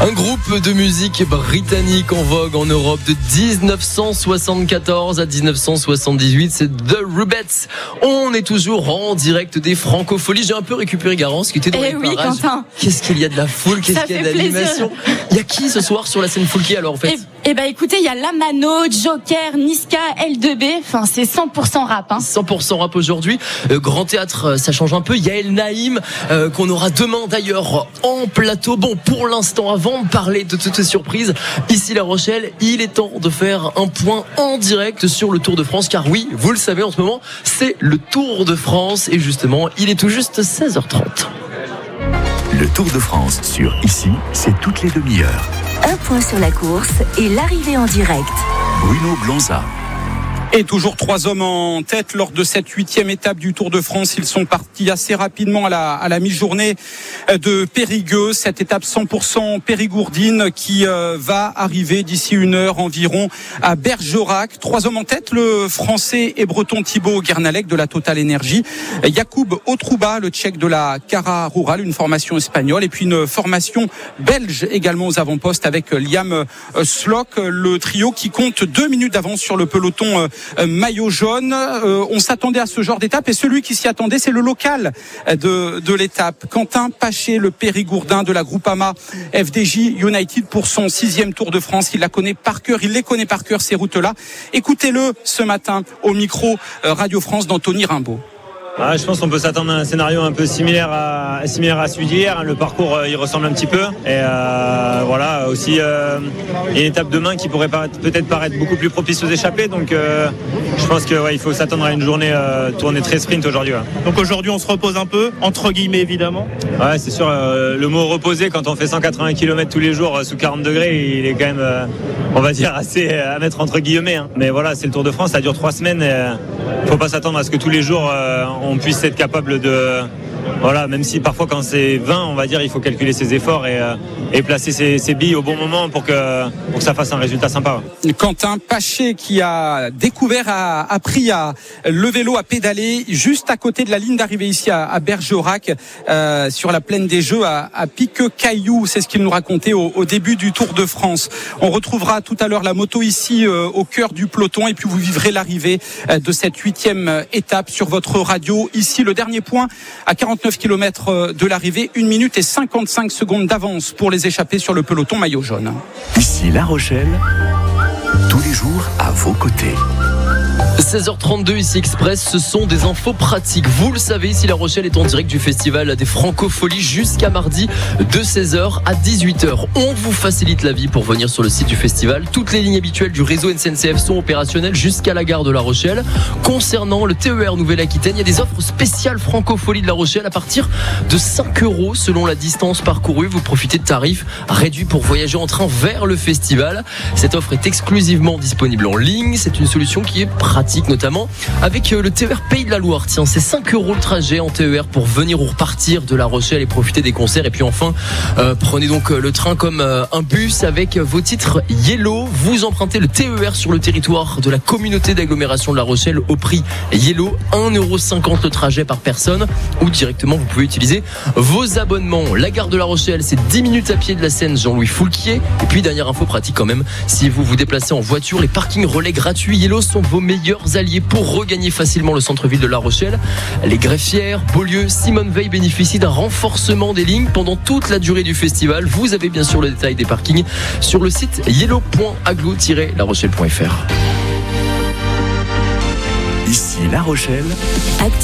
Un groupe de musique britannique en vogue en Europe de 1974 à 1978, c'est The Rubettes. On est toujours en direct des Francopholies. J'ai un peu récupéré Garance qui était dans les parages. Quentin. Qu'est-ce qu'il y a de la foule, qu'est-ce qu'il y a de l'animation. Il y a qui ce soir sur la scène Foulquier alors en fait? Écoutez, il y a Lamano, Joker, Niska, L2B. Enfin, c'est 100% rap. 100% rap aujourd'hui. Grand théâtre, ça change un peu. Yael Naïm, qu'on aura demain d'ailleurs en plateau. Bon, pour l'instant, avant de parler de toutes ces surprises, ici La Rochelle, il est temps de faire un point en direct sur le Tour de France. Car oui, vous le savez en ce moment, c'est le Tour de France. Et justement, il est tout juste 16h30. Le Tour de France sur Ici, c'est toutes les demi-heures. Un point sur la course et l'arrivée en direct. Bruno Blonza. Et toujours 3 hommes en tête lors de cette 8e étape du Tour de France. Ils sont partis assez rapidement à la mi-journée de Périgueux. Cette étape 100% périgourdine qui va arriver d'ici 1 heure environ à Bergerac. 3 hommes en tête, le français et breton Thibaut Guernalec de la Total Energy, Jakub Otrouba, le tchèque de la Cara Rural, une formation espagnole, et puis une formation belge également aux avant-postes avec Liam Slock, le trio qui compte 2 minutes d'avance sur le peloton maillot jaune. On s'attendait à ce genre d'étape et celui qui s'y attendait, c'est le local de l'étape, Quentin Paché, le Périgourdin de la Groupama FDJ United pour son 6e Tour de France. Il la connaît par cœur, il les connaît par cœur ces routes-là. Écoutez-le ce matin au micro Radio France d'Anthony Rimbaud. Je pense qu'on peut s'attendre à un scénario un peu similaire à celui d'hier. Le parcours il ressemble un petit peu. Et voilà, aussi il y a une étape demain qui pourrait peut-être paraître beaucoup plus propice aux échappées. Donc je pense qu'il faut s'attendre à une journée tournée très sprint aujourd'hui. Donc aujourd'hui on se repose un peu, entre guillemets évidemment. Ouais, c'est sûr, le mot reposer quand on fait 180 km tous les jours sous 40 degrés, il est quand même, on va dire, assez à mettre entre guillemets. Mais voilà, c'est le Tour de France, ça dure 3 semaines. Il ne faut pas s'attendre à ce que tous les jours on puisse être capable de... Voilà, même si parfois quand c'est 20, on va dire, il faut calculer ses efforts et placer ses billes au bon moment pour que ça fasse un résultat sympa. Quentin Paché qui a appris le vélo à pédaler juste à côté de la ligne d'arrivée ici à Bergerac, sur la plaine des Jeux à Piqueux-Caillou. C'est ce qu'il nous racontait au début du Tour de France. On retrouvera tout à l'heure la moto ici au cœur du peloton et puis vous vivrez l'arrivée de cette 8e étape sur votre radio. Ici, le dernier point à 49 km de l'arrivée, 1 minute et 55 secondes d'avance pour les échappés sur le peloton maillot jaune. Ici La Rochelle, tous les jours à vos côtés. 16h32 ici Express, ce sont des infos pratiques. Vous le savez, ici La Rochelle est en direct du festival des Francopholies jusqu'à mardi de 16h à 18h. On vous facilite la vie pour venir sur le site du festival. Toutes les lignes habituelles du réseau SNCF sont opérationnelles jusqu'à la gare de La Rochelle. Concernant le TER Nouvelle-Aquitaine, il y a des offres spéciales Francopholies de La Rochelle à partir de 5 € selon la distance parcourue. Vous profitez de tarifs réduits pour voyager en train vers le festival. Cette offre est exclusivement disponible en ligne. C'est une solution qui est pratique, notamment avec le TER Pays de la Loire. Tiens, c'est 5 € le trajet en TER pour venir ou repartir de La Rochelle et profiter des concerts. Et puis enfin, prenez donc le train comme un bus avec vos titres Yellow. Vous empruntez le TER sur le territoire de la communauté d'agglomération de La Rochelle au prix Yellow, 1,50 € le trajet par personne, ou directement vous pouvez utiliser vos abonnements. La gare de La Rochelle, c'est 10 minutes à pied de la scène Jean-Louis Foulquier. Et puis dernière info pratique quand même, si vous vous déplacez en voiture, les parkings relais gratuits Yellow sont vos meilleurs alliés pour regagner facilement le centre-ville de La Rochelle. Les Greffières, Beaulieu, Simone Veil bénéficient d'un renforcement des lignes pendant toute la durée du festival. Vous avez bien sûr le détail des parkings sur le site yellow.aglo-larochelle.fr. Ici La Rochelle.